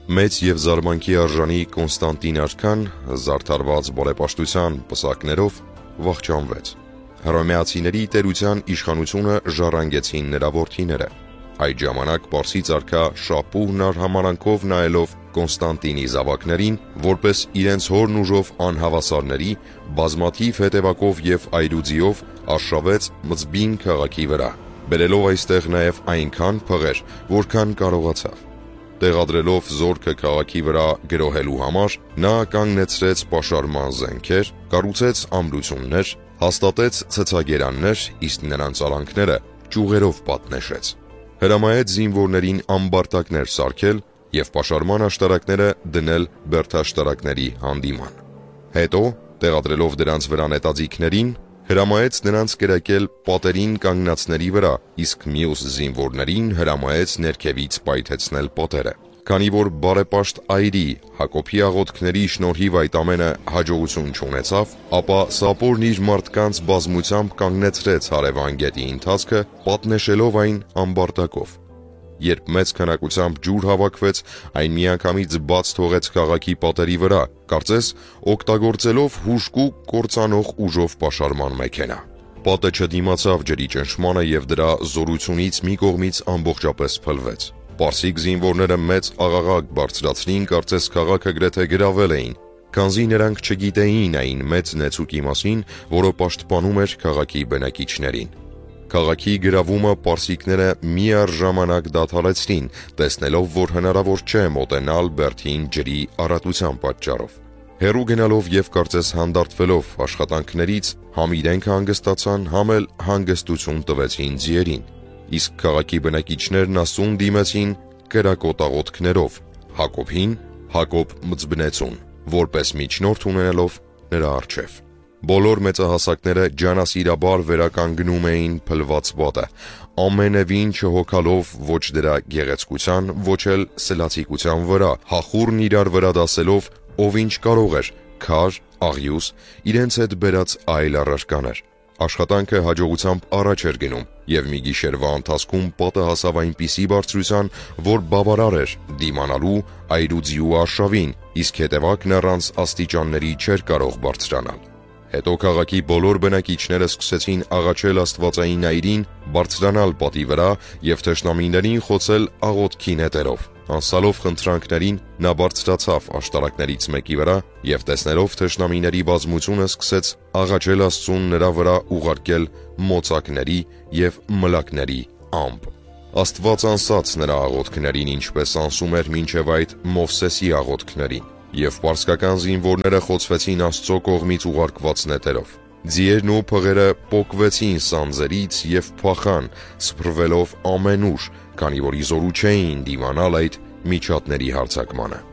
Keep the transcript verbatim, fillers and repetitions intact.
Մեծ և զարմանքի արժանի Կոնստանտին արքան զարդարված բարեպաշտության պսակներով վախճանվեց։ Հռոմեացիների տերության իշխանությունը ժառանգեցին նրա որդիները։ Այդ ժամանակ պարսից արքա Շապուրն արհամարանքով նայելով Կոնստանտինի զավակներին, որպես իրենց հորն ուժով անհավասարների, բազմաթիվ հետևակով և այրուձիով արշավեց Մզբին քաղաքի վրա, բերելով այստեղ նաև այնքան փղեր, որքան կարողացավ։ Տեղադրելով զորքը քաղաքի վրա գրոհելու համար, նա կանգնեցրեց պաշարման զենքեր, կառուցեց ամրություններ, հաստատեց ցցագերաններ, իսկ նրանց արանքները ճյուղերով պատնեշեց։ Հրամայեց զինվորներին ամբարտակներ սարքել և պաշարման աշտարակները դնել բերդաշտարակների հանդիման։ Հետո, տեղադրելով դրանց վրա նետաձիգներին, հրամայեց նրանց կրակել պատերին կանգնածների վրա, իսկ մյուս զինվորներին հրամայեց ներքևից պայթեցնել պատերը։ Քանի որ բարեպաշտ այրի Հակոբի աղոթքների շնորհիվ այդ ամենը հաջողություն չունեցավ, ապա Սապորն իր մարդկանց բազմությամբ կանգնեցրեց հարևան գետի ընթացքը, պատնեշելով այն ամբարտակով։ Երբ մեծ քանակությամբ ջուր հավաքվեց, այն միանգամից բաց թողեց քաղաքի պատերի վրա, կարծես օգտագործելով հուժկու կործանող ուժով պաշարման մեքենա։ Պատը չդիմացավ ջրի ճնշմանը և դրա զորությունից մի կողմից ամբողջապես փլվեց։ Պարսիկ զինվորները մեծ աղաղակ բարձրացրին, կարծես քաղաքը գրեթե գրավել էին, քանզի նրանք չգիտեին այն մեծ նեցուկի մասին, որը պաշտպանում էր քաղաքի բնակիչներին։ Քաղաքի գրավումը պարսիկները միառժամանակ դադարեցրին, տեսնելով, որ հնարավոր չէ մոտենալ բերդին ջրի առատության պատճառով։ Հեռու գնալով և կարծես հանդարտվելով աշխատանքներից, համ իրենք հանգստացան, համ էլ հանգստություն տվեցին ձիերին, իսկ քաղաքի բնակիչներն Աստծուն դիմեցին կրակոտ աղոթքներով, Հակոբին, Հակոբ Մզբնեցուն, որպես միջնորդ ունենալով նրա առջև։ Բոլոր մեծահասակները ջանասիրաբար վերականգնում էին փլված պատը, ամենևին չհոգալով ոչ դրա գեղեցկության, ոչ էլ սլացիկության վրա, հախուռն իրար վրա դասելով, ով ինչ կարող էր, քար, աղյուս, իրենց հետ բերած այլ առարկաներ։ Աշխատանքը հաջողությամբ առաջ էր գնում, և մի գիշերվա ընթացքում պատը հասավ այնպիսի բարձրության, որ բավարար էր դիմանալու այրուձի ու արշավին, իսկ հետևակն առանց աստիճանների չէր կարող բարձրանալ։ Հետո քաղաքի բոլոր բնակիչները սկսեցին աղաչել աստվածային այրին բարձրանալ պատի վրա և թշնամիներին խոցել աղոթքի նետերով։ Անսալով խնդրանքներին, նա բարձրացավ աշտարակներից մեկի վրա և տեսնելով թշնամիների բազմությունը սկսեց աղաչել Աստծուն նրա վրա ուղարկել մոծակների և մլակների ամպ։ Աստված անսաց նրա աղոթքներին, ինչպես անսում էր մինչև այդ Մովսեսի աղոթքներին, և պարսկական զինվորները խոցվեցին Աստծո կողմից ուղարկված նետերով։ Ձիերն ու փղերը պոկվեցին սանձերից և փախան, սփռվելով ամենուր, քանի որ իզորու չէին դիմանալ այդ միջատների հարձակմանը։